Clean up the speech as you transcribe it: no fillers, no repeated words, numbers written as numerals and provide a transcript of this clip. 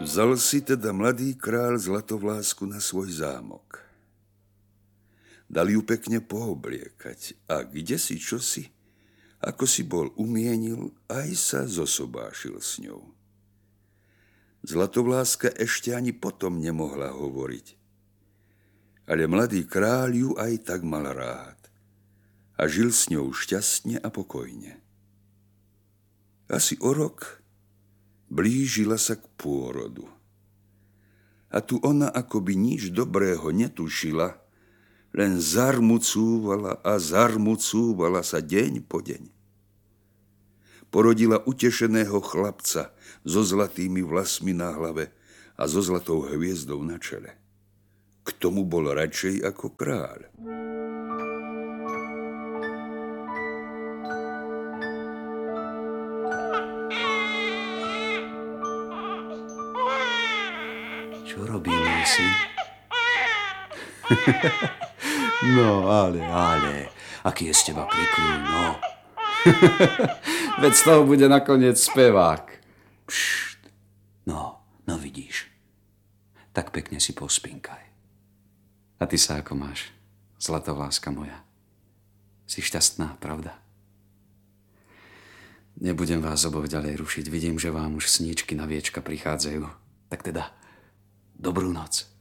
Vzal si teda mladý král Zlatovlásku na svoj zámok. Dal ju pekne poobliekať a kdesi čosi, ako si bol umienil, aj sa zosobášil s ňou. Zlatovláska ešte ani potom nemohla hovoriť, ale mladý kráľ ju aj tak mal rád a žil s ňou šťastne a pokojne. Asi o rok blížila sa k pôrodu. A tu ona akoby nič dobrého netušila, len zarmucúvala a zarmucúvala sa deň po deň. Porodila utešeného chlapca so zlatými vlasmi na hlave a so zlatou hviezdou na čele. K tomu bol radšej ako kráľ. Čo robí môj syn? No, ale, aký je z teba prikľúň, no. Veď z toho bude nakoniec spevák. Pšt. No vidíš. Tak pekne si pospinkaj. A ty sa ako máš, Zlatovláska moja? Si šťastná, pravda? Nebudem vás oboch ďalej rušiť. Vidím, že vám už sníčky na viečka prichádzajú. Tak teda, dobrú noc.